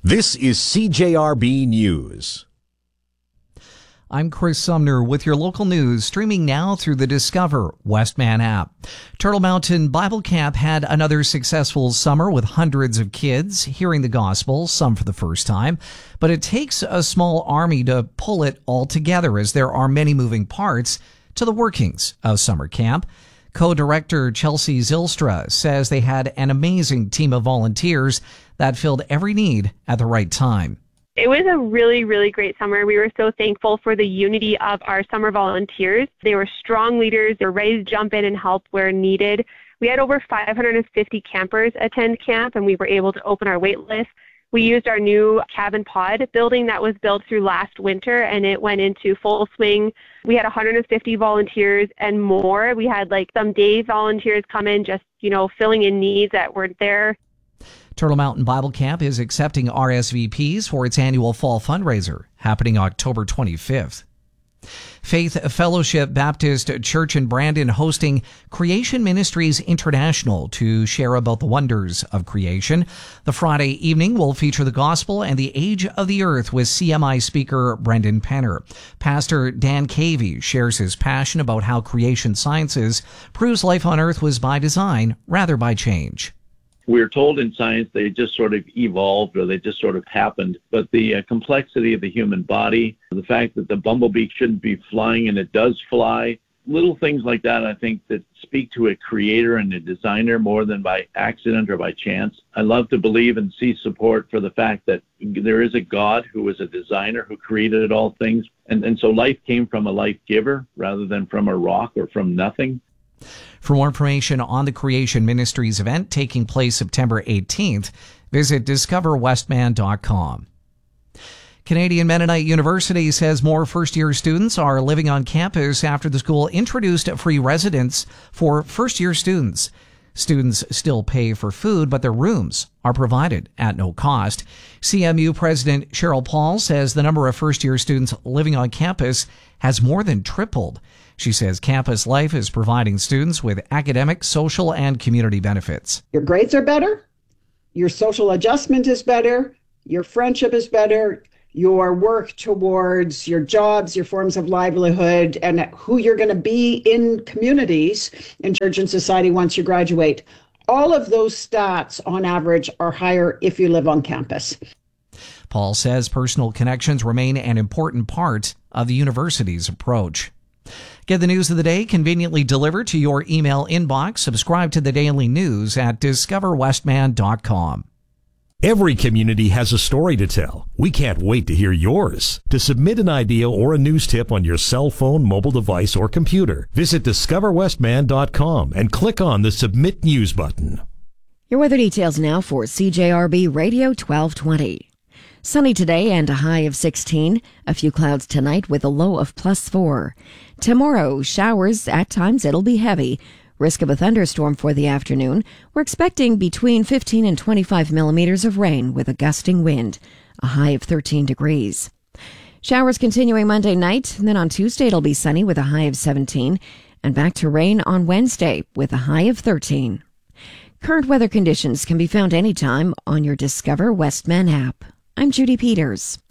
This is CJRB News. I'm Chris Sumner with your local news, streaming now through the Discover Westman app. Turtle Mountain Bible Camp had another successful summer with hundreds of kids hearing the gospel, some for the first time. But it takes a small army to pull it all together, as there are many moving parts to the workings of summer camp. Co-director Chelsea Zylstra says they had an amazing team of volunteers that filled every need at the right time. It was a really, really great summer. We were so thankful for the unity of our summer volunteers. They were strong leaders. They were ready to jump in and help where needed. We had over 550 campers attend camp, and we were able to open our wait list. We used our new cabin pod building that was built through last winter, and it went into full swing. We had 150 volunteers and more. We had some day volunteers come in just, filling in needs that weren't there. Turtle Mountain Bible Camp is accepting RSVPs for its annual fall fundraiser happening October 25th. Faith Fellowship Baptist Church in Brandon hosting Creation Ministries International to share about the wonders of creation. The Friday evening will feature the gospel and the age of the earth with CMI speaker Brendan Penner. Pastor Dan Cavey shares his passion about how creation sciences proves life on earth was by design rather by change. We're told in science they just sort of evolved or they just sort of happened. But the complexity of the human body, the fact that the bumblebee shouldn't be flying and it does fly, little things like that, I think, that speak to a creator and a designer more than by accident or by chance. I love to believe and see support for the fact that there is a God who is a designer who created all things. And so life came from a life giver rather than from a rock or from nothing. For more information on the Creation Ministries event taking place September 18th, visit discoverwestman.com. Canadian Mennonite University says more first-year students are living on campus after the school introduced free residence for first-year students. Students still pay for food, but their rooms are provided at no cost. CMU President Cheryl Paul says the number of first-year students living on campus has more than tripled. She says campus life is providing students with academic, social, and community benefits. Your grades are better, your social adjustment is better, your friendship is better, your work towards your jobs, your forms of livelihood, and who you're going to be in communities, in church and society once you graduate. All of those stats, on average, are higher if you live on campus. Paul says personal connections remain an important part of the university's approach. Get the news of the day conveniently delivered to your email inbox. Subscribe to the daily news at discoverwestman.com. Every community has a story to tell. We can't wait to hear yours. To submit an idea or a news tip on your cell phone, mobile device, or computer, visit discoverwestman.com and click on the Submit News button. Your weather details now for CJRB Radio 1220. Sunny today and a high of 16. A few clouds tonight with a low of +4. Tomorrow, showers. At times it'll be heavy. Risk of a thunderstorm for the afternoon. We're expecting between 15 and 25 millimeters of rain with a gusting wind. A high of 13 degrees. Showers continuing Monday night. And then on Tuesday it'll be sunny with a high of 17. And back to rain on Wednesday with a high of 13. Current weather conditions can be found anytime on your Discover Westman app. I'm Judy Peters.